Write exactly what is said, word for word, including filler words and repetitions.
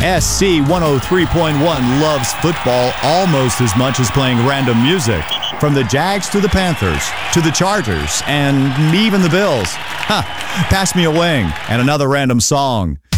S C one oh three point one loves football almost as much as playing random music. From the Jags to the Panthers, to the Chargers, and even the Bills. Huh, pass me a wing and another random song.